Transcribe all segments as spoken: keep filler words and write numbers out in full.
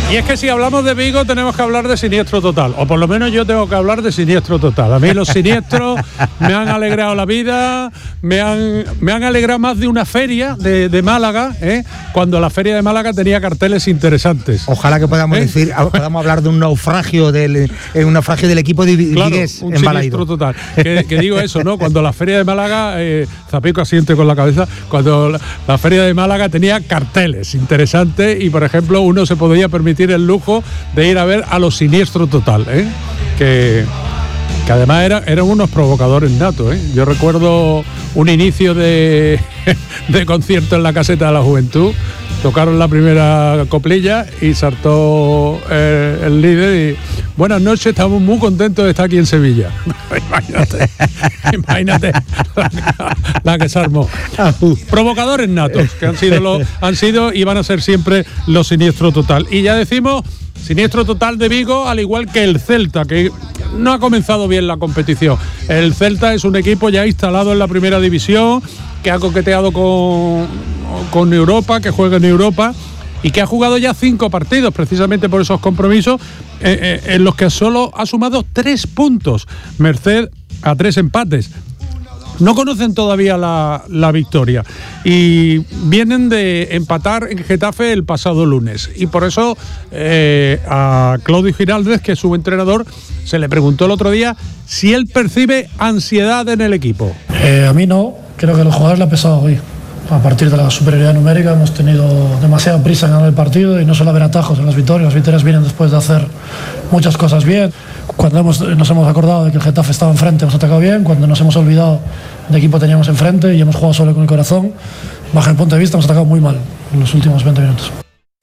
Y es que si hablamos de Vigo tenemos que hablar de siniestro total, o por lo menos yo tengo que hablar de siniestro total. A mí los siniestros me han alegrado la vida, me han, me han alegrado más de una feria de, de Málaga, ¿eh? Cuando la feria de Málaga tenía carteles interesantes. Ojalá que podamos ¿Eh? decir, podamos hablar de un naufragio del, un naufragio del equipo de Vigués, claro, un siniestro total. Que, que digo eso, ¿no? Cuando la feria de Málaga, eh, Zapico asiente con la cabeza, cuando la, la feria de Málaga tenía carteles interesantes y, por ejemplo, uno se podía permitir el lujo de ir a ver a los siniestro total, ¿eh? que, que además era, eran unos provocadores natos, ¿eh? Yo recuerdo un inicio de, de concierto en la Caseta de la Juventud, tocaron la primera coplilla y saltó eh, el líder y buenas noches, estamos muy contentos de estar aquí en Sevilla. Imagínate, imagínate la, la que se armó. Provocadores natos, que han sido, los, han sido y van a ser siempre los siniestro total. Y ya decimos, siniestro total de Vigo, al igual que el Celta, que no ha comenzado bien la competición. El Celta es un equipo ya instalado en la primera división, que ha coqueteado con, con Europa, que juega en Europa y que ha jugado ya cinco partidos, precisamente por esos compromisos, eh, eh, en los que solo ha sumado tres puntos, merced a tres empates. No conocen todavía la, la victoria y vienen de empatar en Getafe el pasado lunes. Y por eso eh, a Claudio Giraldez, que es su entrenador, se le preguntó el otro día si él percibe ansiedad en el equipo. Eh, a mí no, creo que a los jugadores le ha pesado hoy. A partir de la superioridad numérica hemos tenido demasiada prisa en ganar el partido y no suele haber atajos en las victorias. Las victorias vienen después de hacer muchas cosas bien. Cuando hemos, nos hemos acordado de que el Getafe estaba enfrente, hemos atacado bien. Cuando nos hemos olvidado de equipo teníamos enfrente y hemos jugado solo con el corazón, bajo el punto de vista hemos atacado muy mal en los últimos veinte minutos.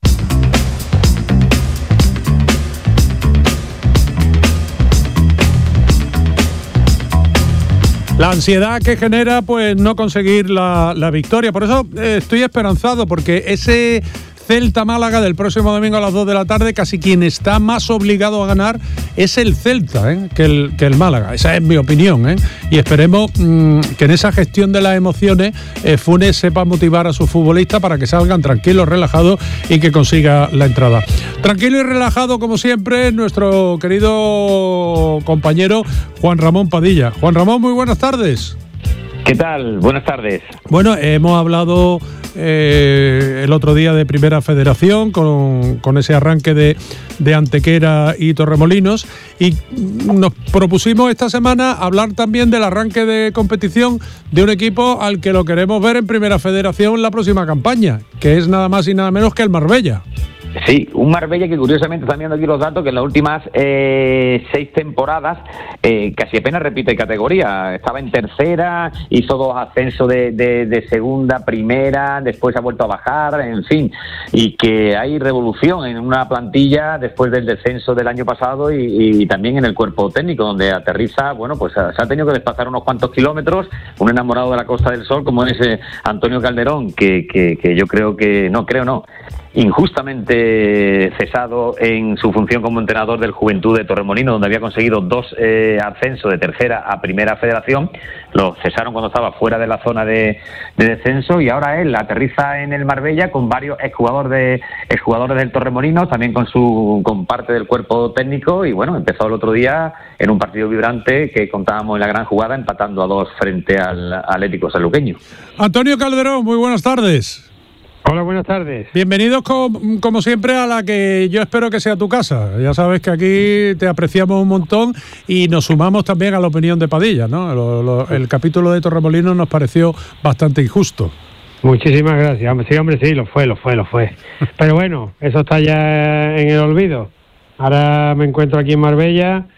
La ansiedad que genera pues no conseguir la, la victoria. Por eso eh, estoy esperanzado, porque ese Celta Málaga del próximo domingo a las dos de la tarde, casi quien está más obligado a ganar es el Celta, ¿eh? que, el, que el Málaga. Esa es mi opinión, ¿eh? Y esperemos mmm, que en esa gestión de las emociones eh, Funes sepa motivar a sus futbolistas para que salgan tranquilos, relajados y que consiga la entrada. Tranquilo y relajado, como siempre, nuestro querido compañero Juan Ramón Padilla. Juan Ramón, muy buenas tardes. ¿Qué tal? Buenas tardes. Bueno, hemos hablado eh, el otro día de Primera Federación con, con ese arranque de, de Antequera y Torremolinos y nos propusimos esta semana hablar también del arranque de competición de un equipo al que lo queremos ver en Primera Federación en la próxima campaña, que es nada más y nada menos que el Marbella. Sí, un Marbella que curiosamente, están viendo aquí los datos, que en las últimas eh, seis temporadas eh, casi apenas repite categoría. Estaba en tercera, hizo dos ascensos de, de, de segunda, primera, después ha vuelto a bajar, en fin. Y que hay revolución en una plantilla después del descenso del año pasado y, y también en el cuerpo técnico, donde aterriza, bueno, pues se ha tenido que desplazar unos cuantos kilómetros, un enamorado de la Costa del Sol como es eh, Antonio Calderón, que, que, que yo creo que, no, creo no, injustamente cesado en su función como entrenador del Juventud de Torremolinos, donde había conseguido dos eh, ascensos de tercera a Primera Federación. Lo cesaron cuando estaba fuera de la zona de, de descenso y ahora él aterriza en el Marbella con varios exjugadores de exjugadores del Torremolinos, también con su con parte del cuerpo técnico, y bueno, empezó el otro día en un partido vibrante que contábamos en la gran jugada, empatando a dos frente al Atlético Sanluqueño. Antonio Calderón, muy buenas tardes. Hola, buenas tardes. Bienvenidos com, como siempre a la que yo espero que sea tu casa. Ya sabes que aquí te apreciamos un montón y nos sumamos también a la opinión de Padilla, ¿no? Lo, lo, el capítulo de Torremolinos nos pareció bastante injusto. Muchísimas gracias. Sí, hombre, sí, lo fue, lo fue, lo fue. Pero bueno, eso está ya en el olvido. Ahora me encuentro aquí en Marbella.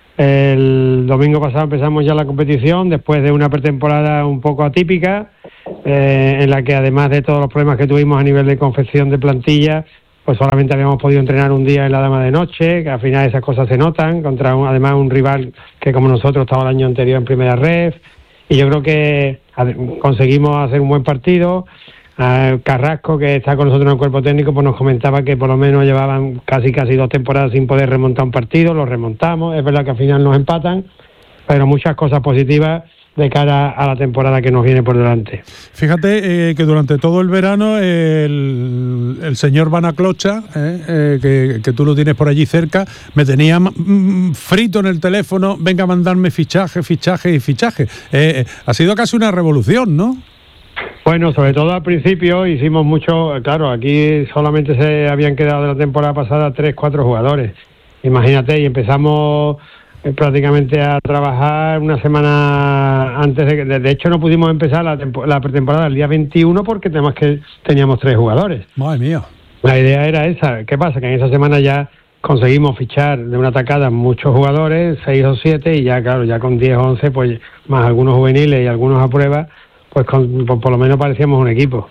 El domingo pasado empezamos ya la competición después de una pretemporada un poco atípica, eh, en la que además de todos los problemas que tuvimos a nivel de confección de plantilla, pues solamente habíamos podido entrenar un día en la Dama de Noche, que al final esas cosas se notan, contra un, además un rival que como nosotros estaba el año anterior en Primera Ref, y yo creo que conseguimos hacer un buen partido. Uh, Carrasco, que está con nosotros en el cuerpo técnico, pues nos comentaba que por lo menos llevaban casi casi dos temporadas sin poder remontar un partido, lo remontamos, es verdad que al final nos empatan, pero muchas cosas positivas de cara a la temporada que nos viene por delante. Fíjate eh, que durante todo el verano el, el señor Banaclocha, eh, eh, que, que tú lo tienes por allí cerca, me tenía mm, frito en el teléfono, venga a mandarme fichaje, fichaje y fichaje. Eh, eh, ha sido casi una revolución, ¿no? Bueno, sobre todo al principio hicimos mucho, claro, aquí solamente se habían quedado de la temporada pasada tres, cuatro jugadores. Imagínate, y empezamos prácticamente a trabajar una semana antes de que, de hecho no pudimos empezar la, tempo, la pretemporada el día veintiuno porque teníamos que teníamos tres jugadores. Madre mía. La idea era esa. ¿Qué pasa? Que en esa semana ya conseguimos fichar de una tacada muchos jugadores, seis o siete, y ya claro, ya con diez o once, pues más algunos juveniles y algunos a prueba, pues con, por, por lo menos parecíamos un equipo.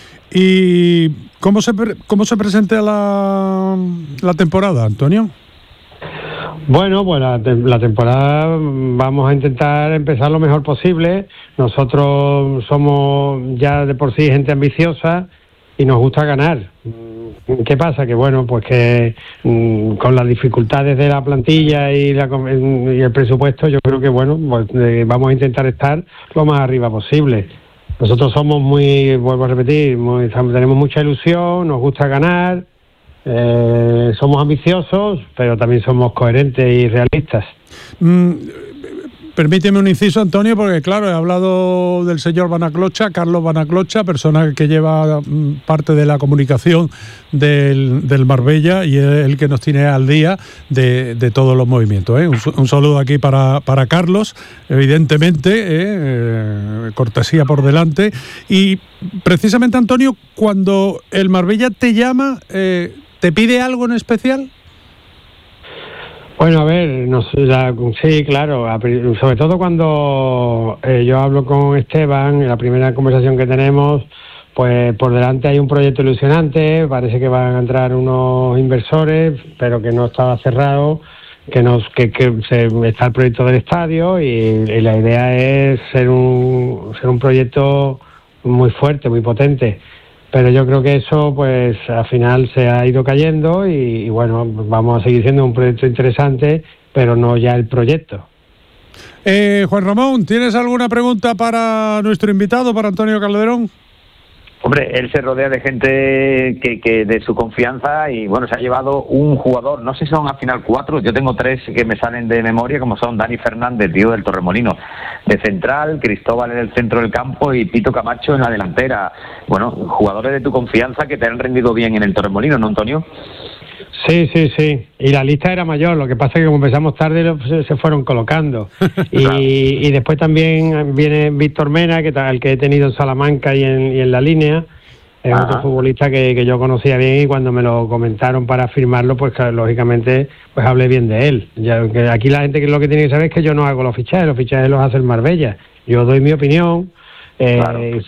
¿Y cómo se cómo se presenta la, la temporada, Antonio? Bueno, pues la, la temporada vamos a intentar empezar lo mejor posible. Nosotros somos ya de por sí gente ambiciosa y nos gusta ganar. ¿Qué pasa? Que bueno, pues que mmm, con las dificultades de la plantilla y, la, y el presupuesto, yo creo que bueno, pues eh, vamos a intentar estar lo más arriba posible. Nosotros somos muy, vuelvo a repetir, muy, tenemos mucha ilusión, nos gusta ganar. Eh, somos ambiciosos, pero también somos coherentes y realistas. Mm, permíteme un inciso, Antonio, porque claro, he hablado del señor Banaclocha, Carlos Banaclocha, persona que lleva mm, parte de la comunicación del, del Marbella y es el que nos tiene al día de, de todos los movimientos, ¿eh? Un, un saludo aquí para, para Carlos, evidentemente, ¿eh? Eh, cortesía por delante. Y precisamente, Antonio, cuando el Marbella te llama... Eh, ¿te pide algo en especial? Bueno, a ver, no sé, la, sí, claro, sobre todo cuando eh, yo hablo con Esteban, en la primera conversación que tenemos, pues por delante hay un proyecto ilusionante, parece que van a entrar unos inversores, pero que no estaba cerrado, que, nos, que, que se, está el proyecto del estadio y, y la idea es ser un, ser un proyecto muy fuerte, muy potente. Pero yo creo que eso, pues, al final se ha ido cayendo y, y, bueno, vamos a seguir siendo un proyecto interesante, pero no ya el proyecto. Eh, Juan Ramón, ¿tienes alguna pregunta para nuestro invitado, para Antonio Calderón? Hombre, él se rodea de gente que, que de su confianza y, bueno, se ha llevado un jugador, no sé si son al final cuatro, yo tengo tres que me salen de memoria, como son Dani Fernández, tío del Torremolino, de central, Cristóbal en el centro del campo y Pito Camacho en la delantera. Bueno, jugadores de tu confianza que te han rendido bien en el Torremolino, ¿no, Antonio? Sí, sí, sí. Y la lista era mayor, lo que pasa es que como empezamos tarde se, se fueron colocando. Y, claro. y después también viene Víctor Mena, que el que he tenido en Salamanca y en, y en la línea. Es Ajá. otro futbolista que, que yo conocía bien y cuando me lo comentaron para firmarlo, pues claro, lógicamente pues hablé bien de él. Ya, que aquí la gente que lo que tiene que saber es que yo no hago los fichajes, los fichajes los hace el Marbella. Yo doy mi opinión. Eh, claro. es,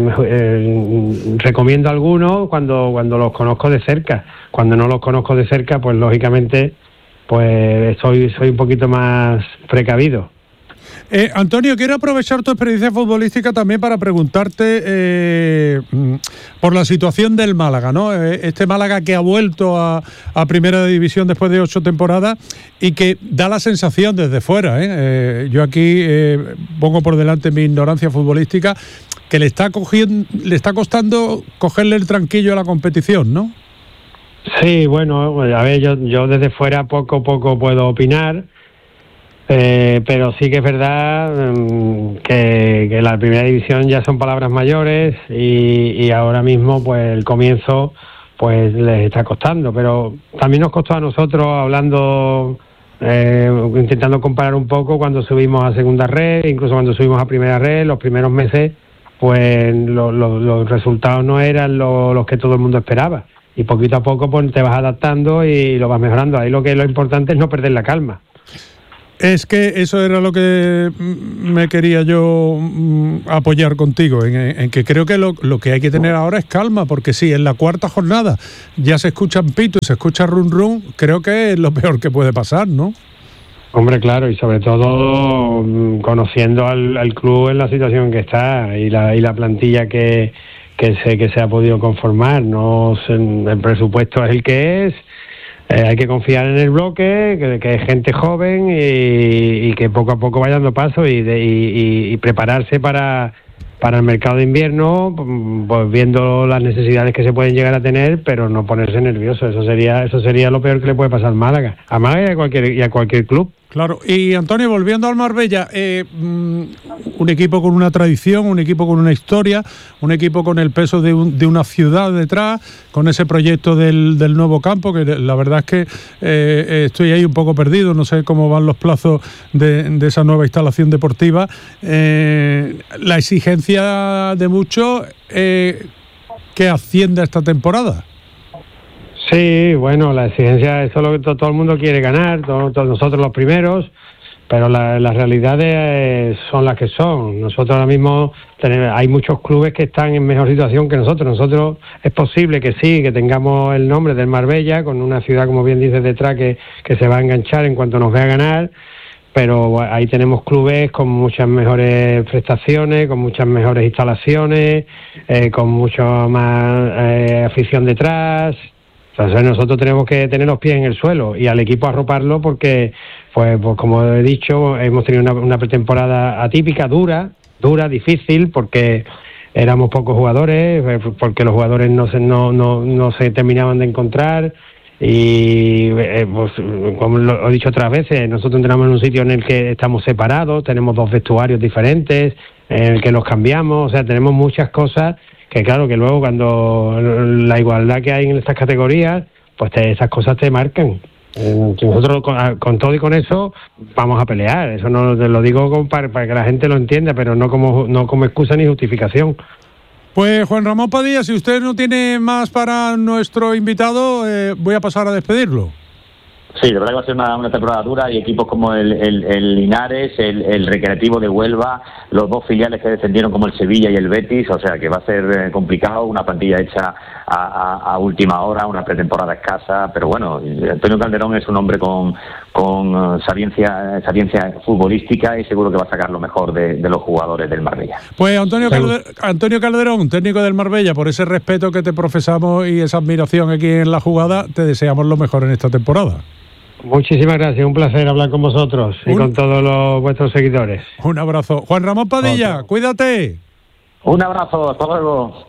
eh, recomiendo algunos cuando cuando los conozco de cerca. Cuando no los conozco de cerca, pues lógicamente pues soy soy un poquito más precavido. Eh, Antonio, quiero aprovechar tu experiencia futbolística también para preguntarte eh, por la situación del Málaga, ¿no? Este Málaga que ha vuelto a, a Primera División después de ocho temporadas y que da la sensación desde fuera, ¿eh? Eh, yo aquí eh, pongo por delante mi ignorancia futbolística, que le está cogiendo, le está costando cogerle el tranquillo a la competición, ¿no? Sí, bueno, a ver, yo, yo desde fuera poco a poco puedo opinar. Eh, pero sí que es verdad um, que, que la primera división ya son palabras mayores y, y ahora mismo pues el comienzo pues les está costando, pero también nos costó a nosotros hablando, eh, intentando comparar un poco cuando subimos a segunda red, incluso cuando subimos a primera red, los primeros meses pues lo, lo, los resultados no eran lo, los que todo el mundo esperaba y poquito a poco pues te vas adaptando y lo vas mejorando. Ahí lo que lo importante es no perder la calma. Es que eso era lo que me quería yo apoyar contigo, en, en que creo que lo, lo que hay que tener ahora es calma, porque si en la cuarta jornada ya se escuchan pitos, se escucha run run, creo que es lo peor que puede pasar, ¿no? Hombre, claro, y sobre todo conociendo al, al club en la situación que está y la, y la plantilla que, que, se, que se ha podido conformar, no el presupuesto es el que es. Eh, hay que confiar en el bloque, que, que es gente joven y, y que poco a poco vaya dando paso y, de, y, y prepararse para, para el mercado de invierno, pues viendo las necesidades que se pueden llegar a tener, pero no ponerse nervioso. Eso sería eso sería lo peor que le puede pasar a Málaga, a Málaga y a cualquier, y a cualquier club. Claro, y Antonio, volviendo al Marbella, eh, un equipo con una tradición, un equipo con una historia, un equipo con el peso de, un, de una ciudad detrás, con ese proyecto del, del nuevo campo, que la verdad es que eh, estoy ahí un poco perdido, no sé cómo van los plazos de, de esa nueva instalación deportiva. Eh, la exigencia de muchos eh, que ascienda esta temporada. Sí, bueno, la exigencia es solo que todo, todo el mundo quiere ganar, todo, todos nosotros los primeros, pero la, las realidades son las que son. Nosotros ahora mismo tenemos, hay muchos clubes que están en mejor situación que nosotros. Nosotros es posible que sí, que tengamos el nombre del Marbella, con una ciudad, como bien dices, detrás, que, que se va a enganchar en cuanto nos vea ganar, pero ahí tenemos clubes con muchas mejores prestaciones, con muchas mejores instalaciones, eh, con mucho más eh, afición detrás. Entonces nosotros tenemos que tener los pies en el suelo y al equipo arroparlo porque, pues, pues como he dicho, hemos tenido una, una pretemporada atípica, dura, dura, difícil, porque éramos pocos jugadores, porque los jugadores no se, no, no, no se terminaban de encontrar y, eh, pues, como lo he dicho otras veces, nosotros entramos en un sitio en el que estamos separados, tenemos dos vestuarios diferentes, en el que los cambiamos, o sea, tenemos muchas cosas que claro, que luego cuando la igualdad que hay en estas categorías, pues te, esas cosas te marcan. Eh, nosotros con, con todo y con eso vamos a pelear, eso no te lo digo con, para, para que la gente lo entienda, pero no como, no como excusa ni justificación. Pues Juan Ramón Padilla, si usted no tiene más para nuestro invitado, eh, voy a pasar a despedirlo. Sí, de verdad que va a ser una, una temporada dura y equipos como el, el, el Linares, el, el Recreativo de Huelva, los dos filiales que descendieron como el Sevilla y el Betis, o sea que va a ser eh, complicado, una plantilla hecha a, a, a última hora, una pretemporada escasa, pero bueno, Antonio Calderón es un hombre con, con uh, sapiencia, sapiencia futbolística y seguro que va a sacar lo mejor de, de los jugadores del Marbella. Pues Antonio, Calder, Antonio Calderón, técnico del Marbella, por ese respeto que te profesamos y esa admiración aquí en la jugada, te deseamos lo mejor en esta temporada. Muchísimas gracias, un placer hablar con vosotros y un, con todos los vuestros seguidores. Un abrazo. Juan Ramón Padilla, Otro. Cuídate. Un abrazo, hasta luego.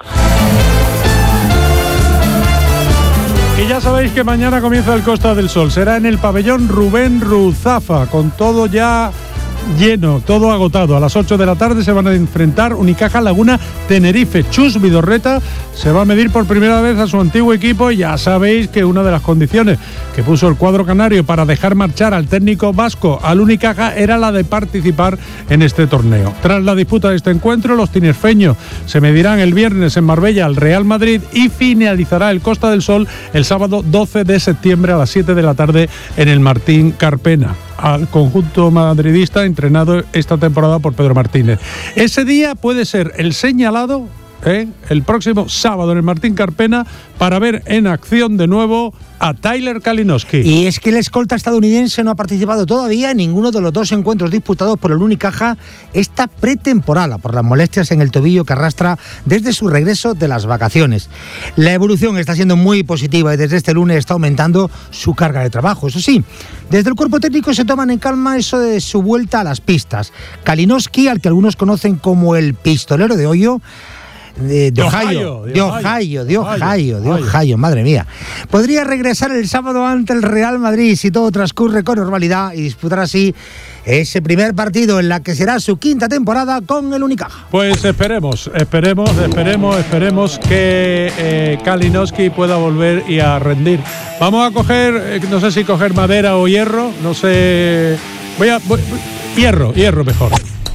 Y ya sabéis que mañana comienza el Costa del Sol. Será en el pabellón Rubén Ruzafa, con todo ya lleno, todo agotado. A las ocho de la tarde se van a enfrentar Unicaja Laguna Tenerife. Chus Vidorreta se va a medir por primera vez a su antiguo equipo y ya sabéis que una de las condiciones que puso el cuadro canario para dejar marchar al técnico vasco al Unicaja era la de participar en este torneo. Tras la disputa de este encuentro, los tinerfeños se medirán el viernes en Marbella al Real Madrid y finalizará el Costa del Sol el sábado doce de septiembre a las siete de la tarde en el Martín Carpena, al conjunto madridista entrenado esta temporada por Pedro Martínez. Ese día puede ser el señalado, ¿eh? el próximo sábado en el Martín Carpena, para ver en acción de nuevo a Tyler Kalinowski. Y es que el escolta estadounidense no ha participado todavía en ninguno de los dos encuentros disputados por el Unicaja esta pretemporada por las molestias en el tobillo que arrastra desde su regreso de las vacaciones. La evolución está siendo muy positiva y desde este lunes está aumentando su carga de trabajo. Eso sí, desde el cuerpo técnico se toman en calma eso de su vuelta a las pistas. Kalinowski, al que algunos conocen como el pistolero de hoyo, De, de, Ohio, de, Ohio, de Ohio, de Ohio, de Ohio, madre mía. Podría regresar el sábado ante el Real Madrid si todo transcurre con normalidad y disputar así ese primer partido en la que será su quinta temporada con el Unicaja. Pues esperemos, esperemos, esperemos, esperemos que eh, Kalinowski pueda volver y a rendir. Vamos a coger, eh, no sé si coger madera o hierro, no sé. Voy a. Voy, hierro, hierro mejor.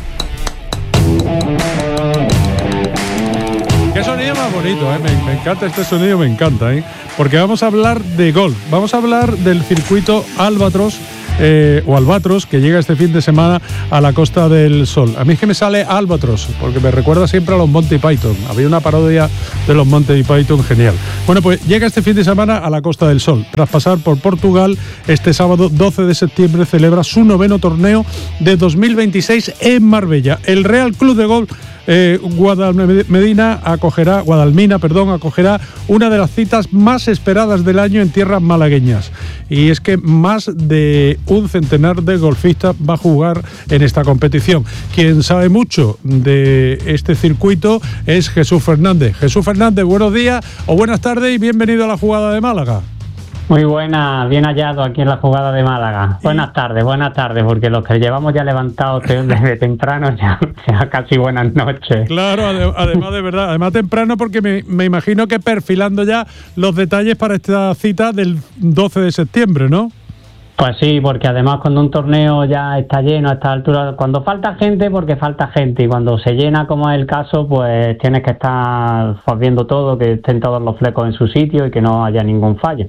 Qué sonido más bonito, ¿eh? me, me encanta este sonido, me encanta, ¿eh? Porque vamos a hablar de golf, vamos a hablar del circuito Albatros, eh, o Albatros, que llega este fin de semana a la Costa del Sol. A mí es que me sale Albatros, porque me recuerda siempre a los Monty Python. Había una parodia de los Monty Python genial. Bueno, pues llega este fin de semana a la Costa del Sol. Tras pasar por Portugal, este sábado doce de septiembre celebra su noveno torneo de dos mil veintiséis en Marbella. El Real Club de Golf Eh, Guadalmedina acogerá, Guadalmina, perdón, acogerá una de las citas más esperadas del año en tierras malagueñas. y es que más de un centenar de golfistas va a jugar en esta competición. Quien sabe mucho de este circuito es Jesús Fernández. Jesús Fernández, buenos días o buenas tardes y bienvenido a la Jugada de Málaga. Muy buena, bien hallado aquí en la Jugada de Málaga. Buenas tardes, buenas tardes, porque los que llevamos ya levantados desde temprano ya, ya casi buenas noches. Claro, además de verdad, además temprano porque me, me imagino que perfilando ya los detalles para esta cita del doce de septiembre, ¿no? Pues sí, porque además cuando un torneo ya está lleno a esta altura, cuando falta gente, porque falta gente, y cuando se llena, como es el caso, pues tienes que estar pues, viendo todo, que estén todos los flecos en su sitio y que no haya ningún fallo.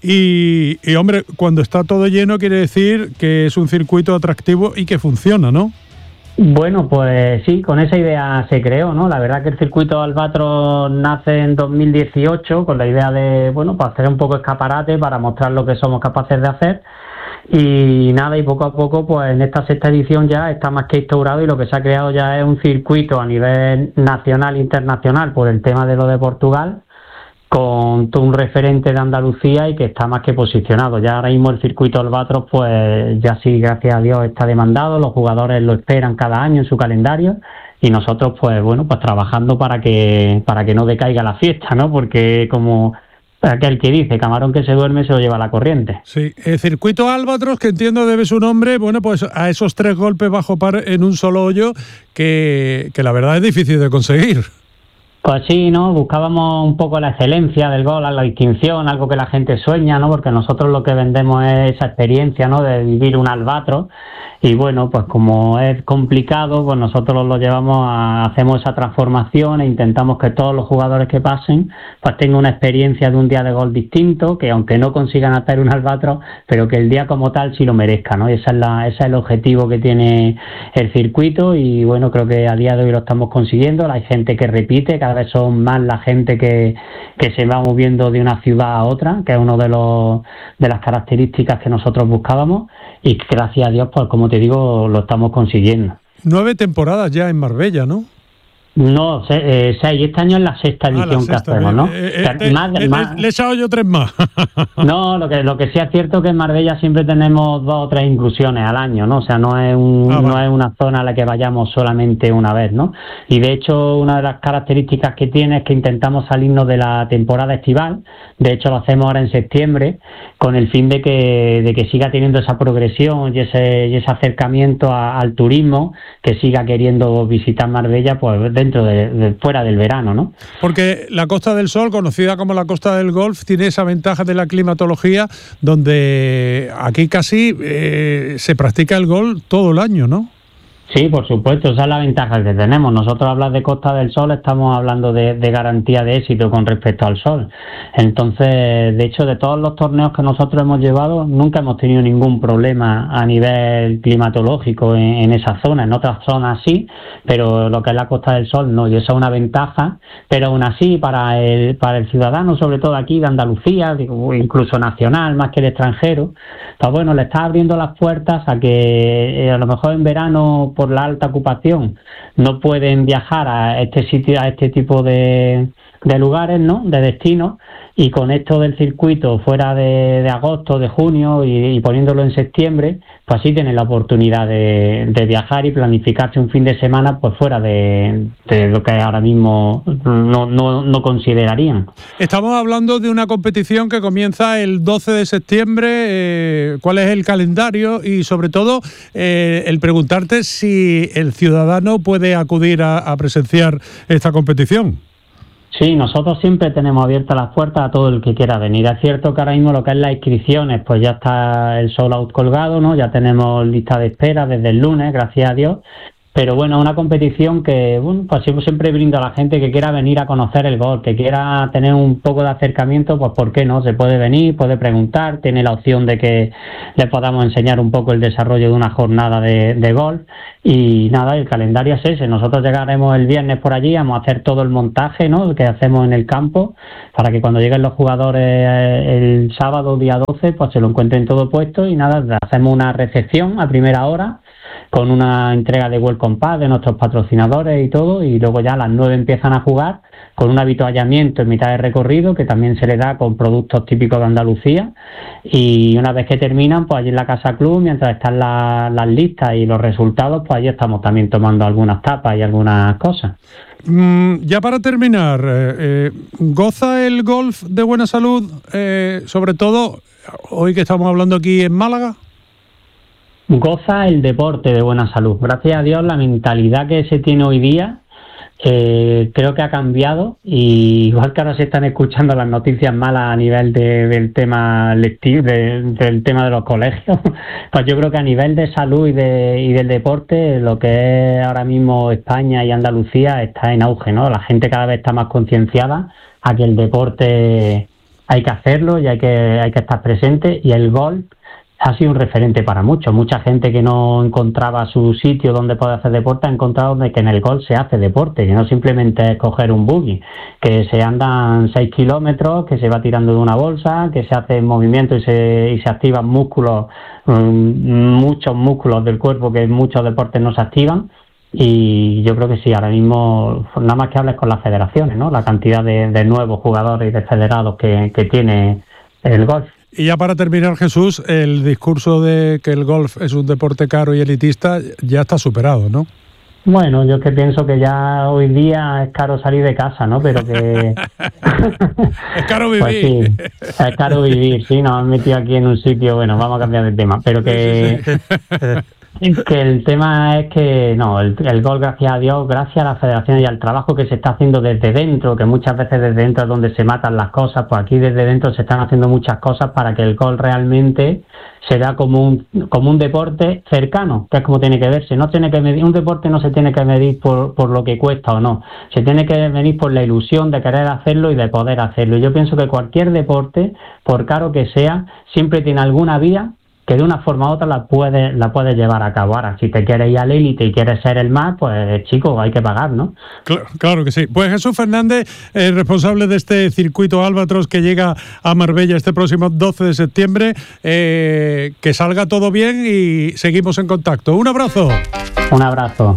Y, y hombre, cuando está todo lleno quiere decir que es un circuito atractivo y que funciona, ¿no? Bueno, pues sí, con esa idea se creó, ¿no? La verdad que el circuito Albatros nace en dos mil dieciocho con la idea de, bueno, pues hacer un poco escaparate para mostrar lo que somos capaces de hacer. Y nada, y poco a poco, pues en esta sexta edición ya está más que instaurado y lo que se ha creado ya es un circuito a nivel nacional e internacional por el tema de lo de Portugal, con todo un referente de Andalucía y que está más que posicionado. Ya ahora mismo el circuito Albatros, pues ya sí, gracias a Dios, está demandado, los jugadores lo esperan cada año en su calendario y nosotros, pues bueno, pues trabajando para que para que no decaiga la fiesta, ¿no? Porque como aquel que dice, camarón que se duerme se lo lleva la corriente. Sí, el circuito Albatros, que entiendo debe su nombre, bueno, pues a esos tres golpes bajo par en un solo hoyo, que, que la verdad es difícil de conseguir. Pues sí, ¿no? Buscábamos un poco la excelencia del gol, la distinción, algo que la gente sueña, ¿no? Porque nosotros lo que vendemos es esa experiencia, ¿no? De vivir un albatros. Y bueno, pues como es complicado, pues nosotros lo llevamos a, hacemos esa transformación e intentamos que todos los jugadores que pasen, pues tengan una experiencia de un día de gol distinto, que aunque no consigan hacer un albatros, pero que el día como tal sí lo merezca, ¿no? Y esa es la, ese es el objetivo que tiene el circuito y bueno, creo que a día de hoy lo estamos consiguiendo. Hay gente que repite, cada vez son más la gente que, que se va moviendo de una ciudad a otra, que es una de los de las características que nosotros buscábamos y gracias a Dios, pues como te digo, lo estamos consiguiendo. Nueve temporadas ya en Marbella, ¿no? No, seis. Eh, este año es la sexta edición ah, la sexta, que hacemos, ¿no? Eh, eh, te, más, eh, más, le he echado yo tres más. No, lo que lo que sí es cierto es que en Marbella siempre tenemos dos o tres inclusiones al año, ¿no? O sea, no es un ah, no vale. es una zona a la que vayamos solamente una vez, ¿no? Y de hecho, una de las características que tiene es que intentamos salirnos de la temporada estival. De hecho, lo hacemos ahora en septiembre con el fin de que de que siga teniendo esa progresión y ese y ese acercamiento a, al turismo, que siga queriendo visitar Marbella, pues dentro de, de fuera del verano, ¿no? Porque la Costa del Sol, conocida como la Costa del Golf, tiene esa ventaja de la climatología donde aquí casi eh, se practica el golf todo el año, ¿no? Sí, por supuesto, esa es la ventaja que tenemos. Nosotros hablar de Costa del Sol estamos hablando de, de garantía de éxito con respecto al sol. Entonces, de hecho, de todos los torneos que nosotros hemos llevado, nunca hemos tenido ningún problema a nivel climatológico en, en esa zona. En otras zonas sí, pero lo que es la Costa del Sol no, y eso es una ventaja, pero aún así para el, para el ciudadano, sobre todo aquí de Andalucía, incluso nacional, más que el extranjero, pues bueno, le está abriendo las puertas a que eh, a lo mejor en verano por la alta ocupación no pueden viajar a este sitio, a este tipo de, de lugares, ¿no? De destinos, y con esto del circuito fuera de, de agosto, de junio y, y poniéndolo en septiembre, pues sí tienen la oportunidad de, de viajar y planificarse un fin de semana pues fuera de, de lo que ahora mismo no, no, no considerarían. Estamos hablando de una competición que comienza el doce de septiembre. Eh, ¿cuál es el calendario? Y sobre todo eh, el preguntarte si el ciudadano puede acudir a, a presenciar esta competición. Sí, nosotros siempre tenemos abiertas las puertas a todo el que quiera venir. Es cierto que ahora mismo lo que es las inscripciones, pues ya está el sold out colgado, ¿no? Ya tenemos lista de espera desde el lunes, gracias a Dios. Pero bueno, una competición que, bueno, pues siempre brindo a la gente que quiera venir a conocer el golf, que quiera tener un poco de acercamiento, pues ¿por qué no? Se puede venir, puede preguntar, tiene la opción de que le podamos enseñar un poco el desarrollo de una jornada de, de golf. Y nada, el calendario es ese. Nosotros llegaremos el viernes por allí, vamos a hacer todo el montaje, ¿no?, que hacemos en el campo, para que cuando lleguen los jugadores el sábado, día doce, pues se lo encuentren todo puesto y nada, hacemos una recepción a primera hora con una entrega de Welcome Pack de nuestros patrocinadores y todo, y luego ya a las nueve empiezan a jugar con un avituallamiento en mitad de recorrido que también se le da con productos típicos de Andalucía, y una vez que terminan, pues allí en la Casa Club, mientras están la, las listas y los resultados, pues allí estamos también tomando algunas tapas y algunas cosas. Mm, ya para terminar, eh, eh, ¿goza el golf de buena salud, eh, sobre todo hoy que estamos hablando aquí en Málaga? Goza el deporte de buena salud. Gracias a Dios, la mentalidad que se tiene hoy día eh, creo que ha cambiado, y igual que ahora se están escuchando las noticias malas a nivel de, del tema lectivo, de, del tema de los colegios, pues yo creo que a nivel de salud y, de, y del deporte, lo que es ahora mismo España y Andalucía está en auge, ¿no? La gente cada vez está más concienciada a que el deporte hay que hacerlo y hay que, hay que estar presente, y el golf ha sido un referente para muchos. Mucha gente que no encontraba su sitio donde poder hacer deporte ha encontrado que en el golf se hace deporte, que no simplemente es coger un buggy, que se andan seis kilómetros, que se va tirando de una bolsa, que se hace movimiento y se, y se activan músculos, muchos músculos del cuerpo que en muchos deportes no se activan. Y yo creo que sí, ahora mismo nada más que hables con las federaciones, ¿no? La cantidad de, de nuevos jugadores y de federados que, que tiene el golf. Y ya para terminar, Jesús, el discurso de que el golf es un deporte caro y elitista ya está superado, ¿no? Bueno, yo que pienso que ya hoy día es caro salir de casa, ¿no? Pero que... es caro vivir. Pues sí, es caro vivir, sí, nos han metido aquí en un sitio, bueno, vamos a cambiar de tema, pero que... Sí, sí, sí. Que el tema es que, no, el, el golf, gracias a Dios, gracias a las federaciones y al trabajo que se está haciendo desde dentro, que muchas veces desde dentro es donde se matan las cosas, pues aquí desde dentro se están haciendo muchas cosas para que el golf realmente se vea como un, como un deporte cercano, que es como tiene que verse. No tiene que medir, un deporte no se tiene que medir por, por lo que cuesta o no, se tiene que medir por la ilusión de querer hacerlo y de poder hacerlo. Y yo pienso que cualquier deporte, por caro que sea, siempre tiene alguna vía que de una forma u otra la puedes la puedes llevar a cabo. Ahora, si te quieres ir al élite y quieres ser el más, pues chico, hay que pagar, ¿no? Claro, claro que sí. Pues Jesús Fernández, eh, responsable de este circuito Albatros que llega a Marbella este próximo doce de septiembre, eh, que salga todo bien y seguimos en contacto. Un abrazo. Un abrazo.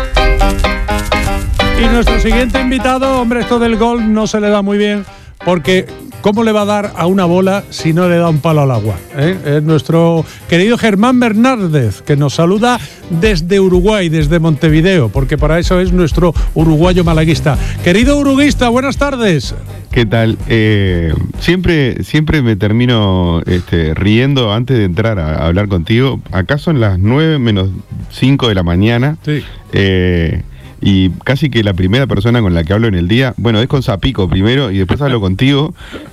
Y nuestro siguiente invitado, hombre, esto del golf no se le da muy bien, porque ¿cómo le va a dar a una bola si no le da un palo al agua? ¿Eh? Es nuestro querido Germán Bernárdez, que nos saluda desde Uruguay, desde Montevideo, porque para eso es nuestro uruguayo malaguista. Querido uruguista, buenas tardes. ¿Qué tal? Eh, siempre, siempre me termino este, riendo antes de entrar a, a hablar contigo. Acá son las nueve menos cinco de la mañana. Sí. Eh, Y casi que la primera persona con la que hablo en el día, bueno, es con Zapico primero y después hablo contigo.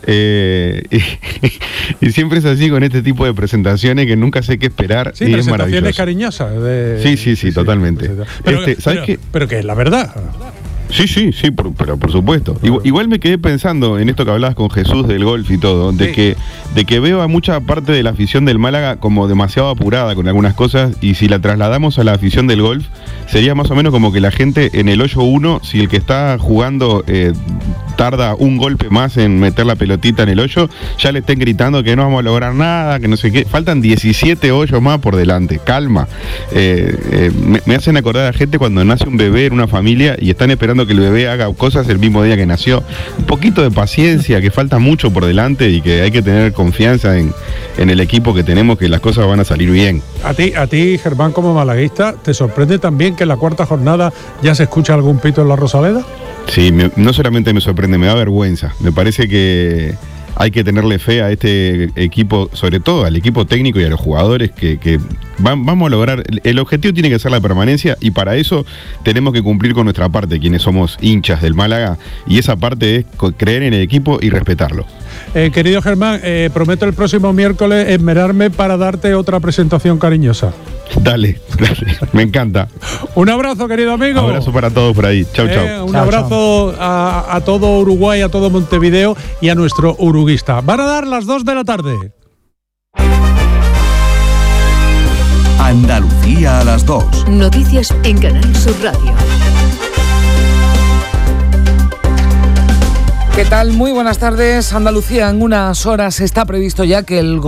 Eh, y, y siempre es así con este tipo de presentaciones que nunca sé qué esperar. Sí, y presentaciones es cariñosas. De... Sí, sí, sí, sí, totalmente. Pero, este, ¿sabes pero, qué? pero que es la verdad. Sí, sí, sí, por, pero por supuesto. Igual, igual me quedé pensando en esto que hablabas con Jesús del golf y todo, de, sí. que, de que veo a mucha parte de la afición del Málaga como demasiado apurada con algunas cosas, y si la trasladamos a la afición del golf, sería más o menos como que la gente en el hoyo uno, si el que está jugando eh, tarda un golpe más en meter la pelotita en el hoyo, ya le estén gritando que no vamos a lograr nada, que no sé qué. Faltan diecisiete hoyos más por delante, calma. Eh, eh, me, me hacen acordar a gente cuando nace un bebé en una familia y están esperando que el bebé haga cosas el mismo día que nació. Un poquito de paciencia, que falta mucho por delante y que hay que tener confianza en, en el equipo que tenemos, que las cosas van a salir bien. A ti, a ti, Germán, como malaguista, ¿te sorprende también que en la cuarta jornada ya se escucha algún pito en la Rosaleda? Sí, me, no solamente me sorprende, me da vergüenza. Me parece que hay que tenerle fe a este equipo, sobre todo al equipo técnico y a los jugadores, que, que van, vamos a lograr. El objetivo tiene que ser la permanencia, y para eso tenemos que cumplir con nuestra parte, quienes somos hinchas del Málaga, y esa parte es creer en el equipo y respetarlo. Eh, querido Germán, eh, prometo el próximo miércoles esmerarme para darte otra presentación cariñosa. Dale, dale, me encanta. Un abrazo, querido amigo. Un abrazo para todos por ahí. Chau, chau. Eh, un chau, abrazo chau. A, a todo Uruguay, a todo Montevideo y a nuestro uruguista. Van a dar las dos de la tarde. Andalucía a las dos. Noticias en Canal Sur Radio. ¿Qué tal? Muy buenas tardes. Andalucía, en unas horas está previsto ya que el